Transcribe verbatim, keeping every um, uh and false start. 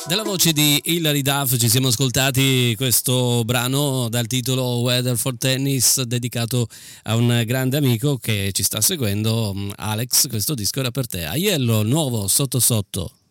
Dalla voce di Hilary Duff ci siamo ascoltati questo brano dal titolo Weather for Tennis, dedicato a un grande amico che ci sta seguendo, Alex. Questo disco era per te. Aiello, nuovo Sotto Sotto.